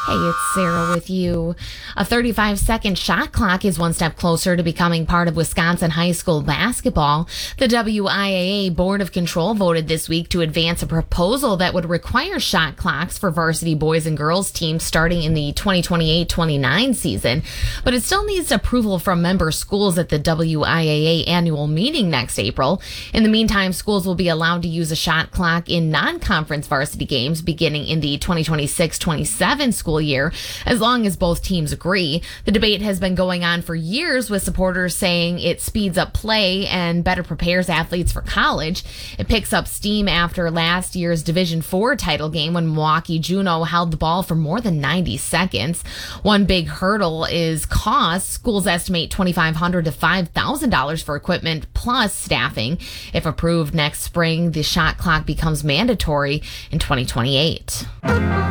Hey, it's Sarah with you. A 35-second shot clock is one step closer to becoming part of Wisconsin high school basketball. The WIAA Board of Control voted this week to advance a proposal that would require shot clocks for varsity boys and girls teams starting in the 2028-29 season. But it still needs approval from member schools at the WIAA annual meeting next April. In the meantime, schools will be allowed to use a shot clock in non-conference varsity games beginning in the 2026-27 school year, as long as both teams agree. The debate has been going on for years, with supporters saying it speeds up play and better prepares athletes for college. It picks up steam after last year's Division IV title game when Milwaukee Juno held the ball for more than 90 seconds. One big hurdle is cost. Schools estimate $2,500 to $5,000 for equipment plus staffing. If approved next spring, the shot clock becomes mandatory in 2028.